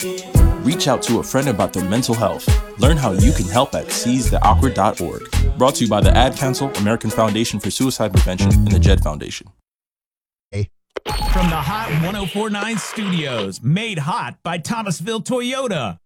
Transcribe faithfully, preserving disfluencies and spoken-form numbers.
Reach out to a friend about their mental health. Learn how you can help at seize the awkward dot org. Brought to you by the Ad Council, American Foundation for Suicide Prevention, and the Jed Foundation. From the Hot one oh four point nine studios, made hot by Thomasville Toyota.